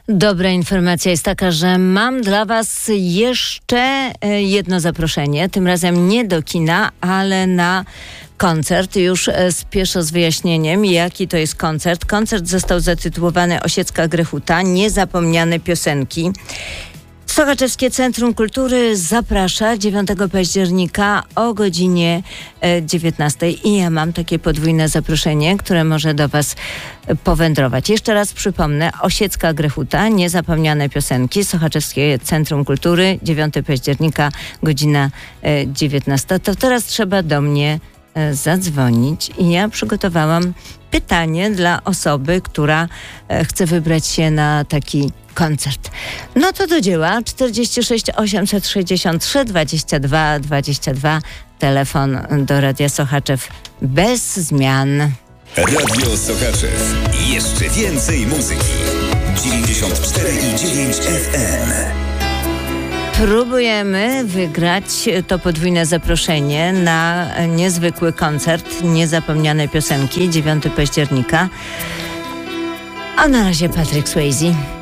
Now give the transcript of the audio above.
Dobra informacja jest taka, że mam dla Was jeszcze jedno zaproszenie. Tym razem nie do kina, ale na koncert. Już spieszę z wyjaśnieniem, jaki to jest koncert. Koncert został zatytułowany Osiecka Grechuta. Niezapomniane piosenki. Sochaczewskie Centrum Kultury zaprasza 9 października o godzinie 19. I ja mam takie podwójne zaproszenie, które może do Was powędrować. Jeszcze raz przypomnę, Osiecka Grechuta, Niezapomniane piosenki, Sochaczewskie Centrum Kultury, 9 października, godzina 19. To teraz trzeba do mnie zadzwonić i ja przygotowałam pytanie dla osoby, która chce wybrać się na taki koncert. No to do dzieła. 46 863 22 22. Telefon do Radia Sochaczew bez zmian. Radio Sochaczew. Jeszcze więcej muzyki. 94,9 FM. Próbujemy wygrać to podwójne zaproszenie na niezwykły koncert Niezapomniane piosenki 9 października. A na razie Patrick Swayze.